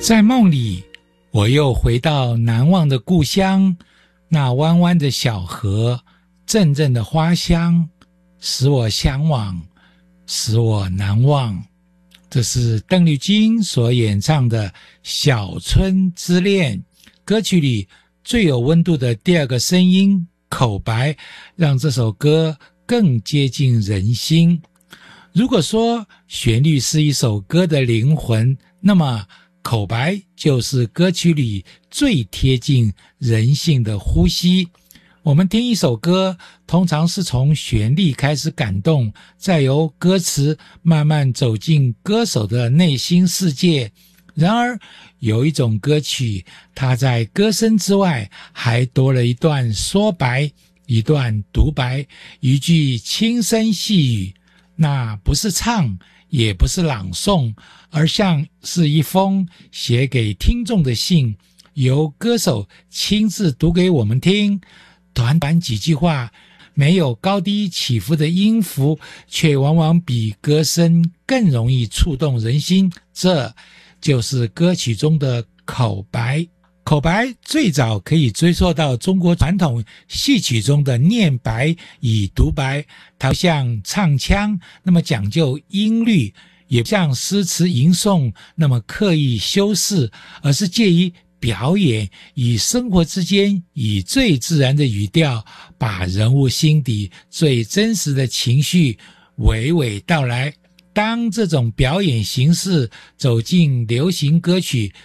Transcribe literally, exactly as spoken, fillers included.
在梦里，我又回到难忘的故乡，那弯弯的小河，阵阵的花香，使我向往，使我难忘。这是邓丽君所演唱的《小村之恋》，歌曲里最有温度的第二个声音口白，让这首歌更接近人心。如果说旋律是一首歌的灵魂，那么口白就是歌曲里最贴近人性的呼吸。我们听一首歌，通常是从旋律开始感动，再由歌词慢慢走进歌手的内心世界。然而，有一种歌曲，它在歌声之外，还多了一段说白，一段独白，一句轻声细语。那不是唱，也不是朗诵，而像是一封写给听众的信，由歌手亲自读给我们听。短短几句话，没有高低起伏的音符，却往往比歌声更容易触动人心。这就是歌曲中的口白。口白最早可以追溯到中国传统戏曲中的念白与独白，它不像唱腔那么讲究音律，也不像诗词吟诵那么刻意修饰，而是介于表演与生活之间，以最自然的语调，把人物心底最真实的情绪娓娓道来。当这种表演形式走进流行歌曲，